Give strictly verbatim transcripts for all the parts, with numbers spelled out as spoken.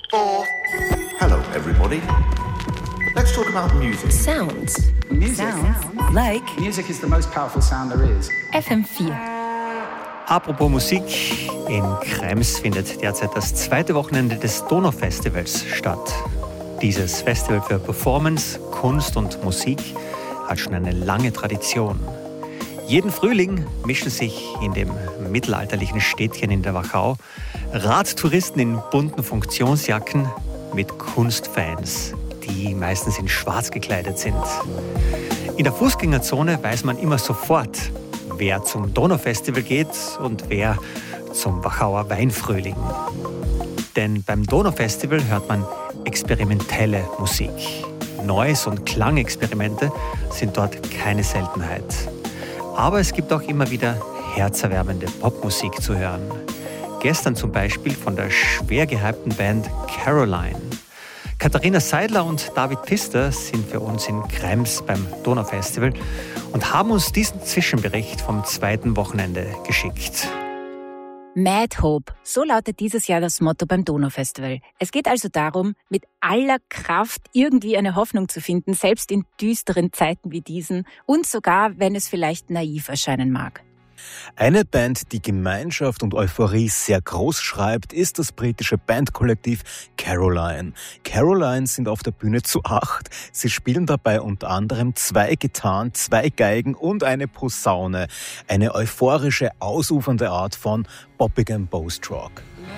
Or, hello everybody. Let's talk about music. Sounds. Music. Sounds. Like. Music is the most powerful sound there is. F M vier. Apropos Musik, in Krems findet derzeit das zweite Wochenende des Donaufestivals statt. Dieses Festival für Performance, Kunst und Musik hat schon eine lange Tradition. Jeden Frühling mischen sich in dem mittelalterlichen Städtchen in der Wachau Radtouristen in bunten Funktionsjacken mit Kunstfans, die meistens in schwarz gekleidet sind. In der Fußgängerzone weiß man immer sofort, wer zum Donaufestival geht und wer zum Wachauer Weinfrühling. Denn beim Donaufestival hört man experimentelle Musik. Noise- und Klangexperimente sind dort keine Seltenheit. Aber es gibt auch immer wieder herzerwärmende Popmusik zu hören. Gestern zum Beispiel von der schwer gehypten Band Caroline. Katharina Seidler und David Pfister sind für uns in Krems beim Donaufestival und haben uns diesen Zwischenbericht vom zweiten Wochenende geschickt. Mad Hope, so lautet dieses Jahr das Motto beim Donaufestival. Es geht also darum, mit aller Kraft irgendwie eine Hoffnung zu finden, selbst in düsteren Zeiten wie diesen und sogar, wenn es vielleicht naiv erscheinen mag. Eine Band, die Gemeinschaft und Euphorie sehr groß schreibt, ist das britische Bandkollektiv Caroline. Caroline sind auf der Bühne zu acht. Sie spielen dabei unter anderem zwei Gitarren, zwei Geigen und eine Posaune. Eine euphorische, ausufernde Art von poppigem Post-Rock.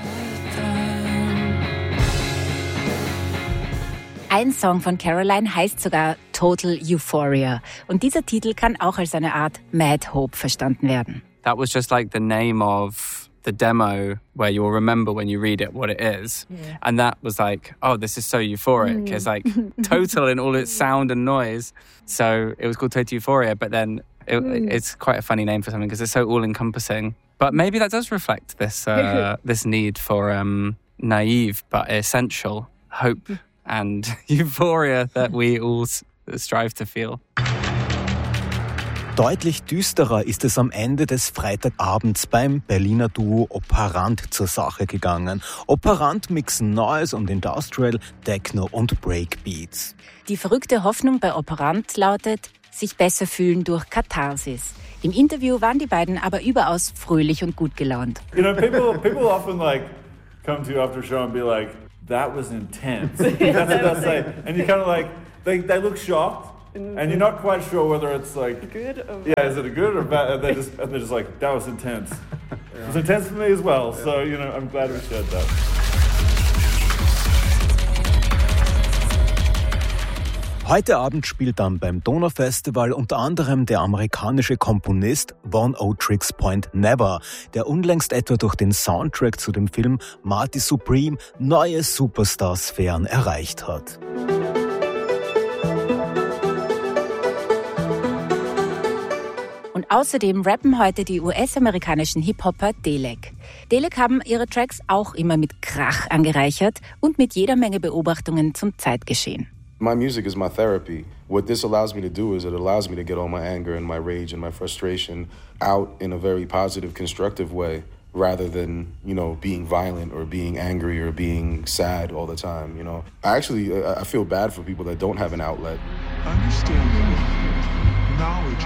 Ein Song von Caroline heißt sogar Total Euphoria. Und dieser Titel kann auch als eine Art Mad Hope verstanden werden. That was just like the name of the demo where you'll remember when you read it what it is. Yeah. And that was like, oh, this is so euphoric. Mm. It's like total in all its sound and noise. So it was called Total Euphoria, but then it, mm. it's quite a funny name for something because it's so all-encompassing. But maybe that does reflect this uh, this need for um, naive but essential hope and euphoria that we all strive to feel. Deutlich düsterer ist es am Ende des Freitagabends beim Berliner Duo Operant zur Sache gegangen. Operant mixen Noise und Industrial, Techno und Breakbeats. Die verrückte Hoffnung bei Operant lautet, sich besser fühlen durch Katharsis. Im Interview waren die beiden aber überaus fröhlich und gut gelaunt. You know, people, people often like come to you after a show and be like, that was intense. That's what they'll say. And you kind of like, they, they look shocked. And you're not quite sure whether it's like good or yeah, is it a good or bad? And they're just and they're just like, that was intense. Yeah. It was intense for me as well. Yeah. So you know, I'm glad we shared that. Heute Abend spielt dann beim Donaufestival unter anderem der amerikanische Komponist Von Otrix Point Never, der unlängst etwa durch den Soundtrack zu dem Film Marty Supreme neue Superstar-Sphären erreicht hat. Und außerdem rappen heute die U S-amerikanischen Hip-Hopper Delek. Delek haben ihre Tracks auch immer mit Krach angereichert und mit jeder Menge Beobachtungen zum Zeitgeschehen. My music is my therapy. What this allows me to do is it allows me to get all my anger and my rage and my frustration out in a very positive, constructive way, rather than, you know, being violent or being angry or being sad all the time, you know. I actually, I feel bad for people that don't have an outlet. Understanding, knowledge.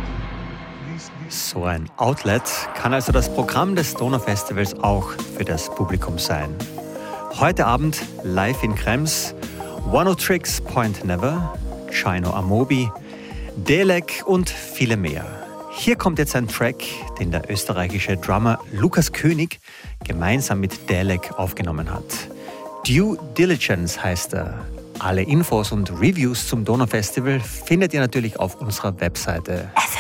So ein Outlet kann also das Programm des Donaufestivals auch für das Publikum sein. Heute Abend live in Krems, One Otrix Point Never, Chino Amobi, Delek und viele mehr. Hier kommt jetzt ein Track, den der österreichische Drummer Lukas König gemeinsam mit Delek aufgenommen hat. Due Diligence heißt er. Alle Infos und Reviews zum Donaufestival findet ihr natürlich auf unserer Webseite.